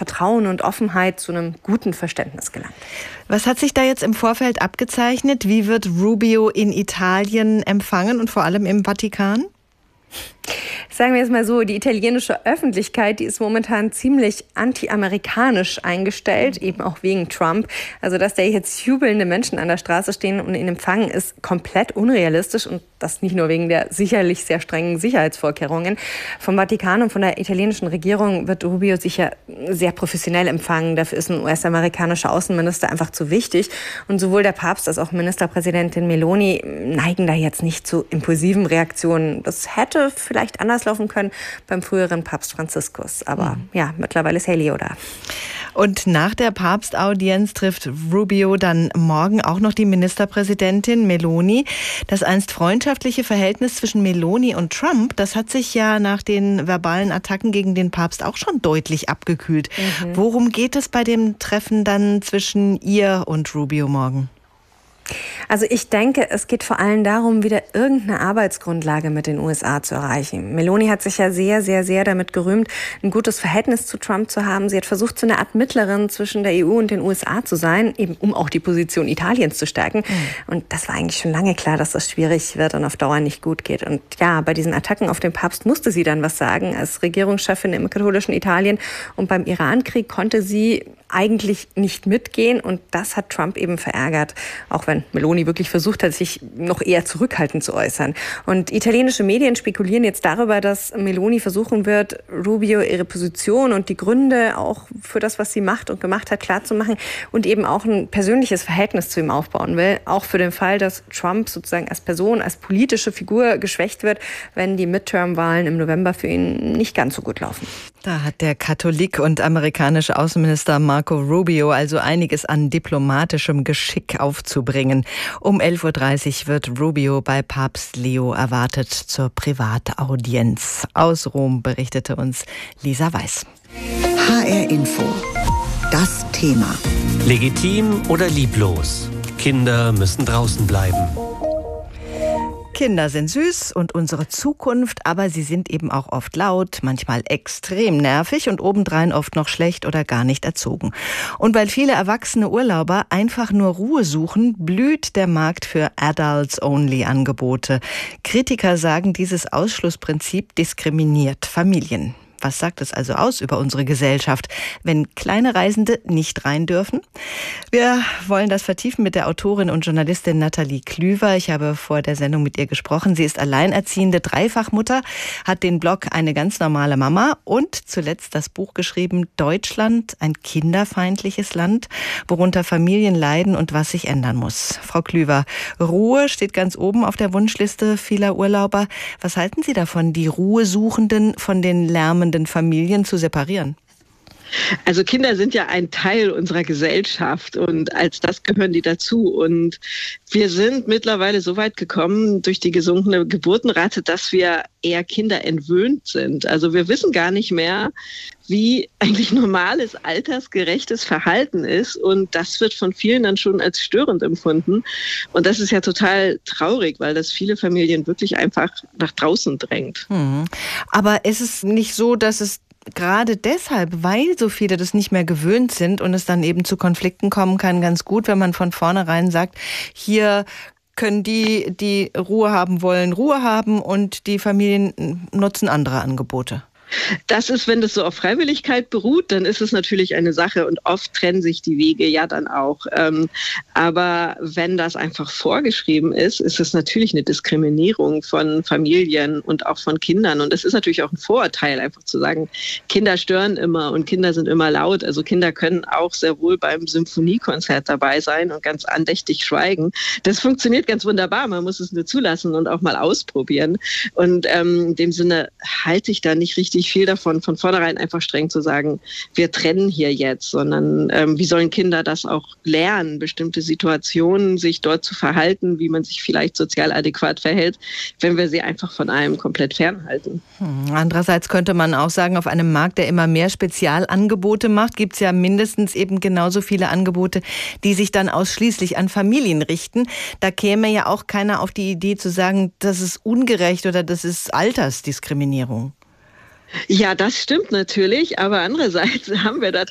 Vertrauen und Offenheit zu einem guten Verständnis gelangt. Was hat sich da jetzt im Vorfeld abgezeichnet? Wie wird Rubio in Italien empfangen und vor allem im Vatikan? Sagen wir es mal so, die italienische Öffentlichkeit, die ist momentan ziemlich anti-amerikanisch eingestellt, eben auch wegen Trump. Also, dass da jetzt jubelnde Menschen an der Straße stehen und ihn empfangen, ist komplett unrealistisch und das nicht nur wegen der sicherlich sehr strengen Sicherheitsvorkehrungen. Vom Vatikan und von der italienischen Regierung wird Rubio sicher sehr professionell empfangen. Dafür ist ein US-amerikanischer Außenminister einfach zu wichtig. Und sowohl der Papst als auch Ministerpräsidentin Meloni neigen da jetzt nicht zu impulsiven Reaktionen. Das hätte vielleicht anders laufen können beim früheren Papst Franziskus. Aber ja, mittlerweile ist Leo da. Und nach der Papstaudienz trifft Rubio dann morgen auch noch die Ministerpräsidentin Meloni. Das einst freundschaftliche Verhältnis zwischen Meloni und Trump, das hat sich ja nach den verbalen Attacken gegen den Papst auch schon deutlich abgekühlt. Worum geht es bei dem Treffen dann zwischen ihr und Rubio morgen? Also ich denke, es geht vor allem darum, wieder irgendeine Arbeitsgrundlage mit den USA zu erreichen. Meloni hat sich ja sehr, sehr, sehr damit gerühmt, ein gutes Verhältnis zu Trump zu haben. Sie hat versucht, so eine Art Mittlerin zwischen der EU und den USA zu sein, eben um auch die Position Italiens zu stärken. Und das war eigentlich schon lange klar, dass das schwierig wird und auf Dauer nicht gut geht. Und ja, bei diesen Attacken auf den Papst musste sie dann was sagen als Regierungschefin im katholischen Italien. Und beim Irankrieg konnte sie eigentlich nicht mitgehen und das hat Trump eben verärgert, auch wenn Meloni wirklich versucht hat, sich noch eher zurückhaltend zu äußern. Und italienische Medien spekulieren jetzt darüber, dass Meloni versuchen wird, Rubio ihre Position und die Gründe auch für das, was sie macht und gemacht hat, klarzumachen und eben auch ein persönliches Verhältnis zu ihm aufbauen will, auch für den Fall, dass Trump sozusagen als Person, als politische Figur geschwächt wird, wenn die Midterm-Wahlen im November für ihn nicht ganz so gut laufen. Da hat der Katholik und amerikanische Außenminister Marco Rubio also einiges an diplomatischem Geschick aufzubringen. Um 11.30 Uhr wird Rubio bei Papst Leo erwartet zur Privataudienz. Aus Rom berichtete uns Lisa Weiß. HR Info. Das Thema. Legitim oder lieblos? Kinder müssen draußen bleiben. Kinder sind süß und unsere Zukunft, aber sie sind eben auch oft laut, manchmal extrem nervig und obendrein oft noch schlecht oder gar nicht erzogen. Und weil viele erwachsene Urlauber einfach nur Ruhe suchen, blüht der Markt für Adults-Only-Angebote. Kritiker sagen, dieses Ausschlussprinzip diskriminiert Familien. Was sagt es also aus über unsere Gesellschaft, wenn kleine Reisende nicht rein dürfen? Wir wollen das vertiefen mit der Autorin und Journalistin Nathalie Klüver. Ich habe vor der Sendung mit ihr gesprochen. Sie ist alleinerziehende Dreifachmutter, hat den Blog Eine ganz normale Mama und zuletzt das Buch geschrieben Deutschland, ein kinderfeindliches Land, worunter Familien leiden und was sich ändern muss. Frau Klüver, Ruhe steht ganz oben auf der Wunschliste vieler Urlauber. Was halten Sie davon, die Ruhesuchenden von den lärmenden Familien zu separieren? Also Kinder sind ja ein Teil unserer Gesellschaft und als das gehören die dazu. Und wir sind mittlerweile so weit gekommen durch die gesunkene Geburtenrate, dass wir eher kinderentwöhnt sind. Also wir wissen gar nicht mehr, wie eigentlich normales, altersgerechtes Verhalten ist. Und das wird von vielen dann schon als störend empfunden. Und das ist ja total traurig, weil das viele Familien wirklich einfach nach draußen drängt. Aber ist es nicht so, dass es gerade deshalb, weil so viele das nicht mehr gewöhnt sind und es dann eben zu Konflikten kommen kann, ganz gut, wenn man von vornherein sagt, hier können die Ruhe haben wollen, Ruhe haben und die Familien nutzen andere Angebote? Das ist, wenn das so auf Freiwilligkeit beruht, dann ist es natürlich eine Sache und oft trennen sich die Wege ja dann auch. Aber wenn das einfach vorgeschrieben ist, ist es natürlich eine Diskriminierung von Familien und auch von Kindern. Und es ist natürlich auch ein Vorurteil, einfach zu sagen, Kinder stören immer und Kinder sind immer laut. Also Kinder können auch sehr wohl beim Symphoniekonzert dabei sein und ganz andächtig schweigen. Das funktioniert ganz wunderbar. Man muss es nur zulassen und auch mal ausprobieren. Und in dem Sinne halte ich da nicht richtig viel davon, von vornherein einfach streng zu sagen, wir trennen hier jetzt, sondern wie sollen Kinder das auch lernen, bestimmte Situationen sich dort zu verhalten, wie man sich vielleicht sozial adäquat verhält, wenn wir sie einfach von allem komplett fernhalten. Andererseits könnte man auch sagen, auf einem Markt, der immer mehr Spezialangebote macht, gibt es ja mindestens eben genauso viele Angebote, die sich dann ausschließlich an Familien richten. Da käme ja auch keiner auf die Idee zu sagen, das ist ungerecht oder das ist Altersdiskriminierung. Ja, das stimmt natürlich, aber andererseits haben wir da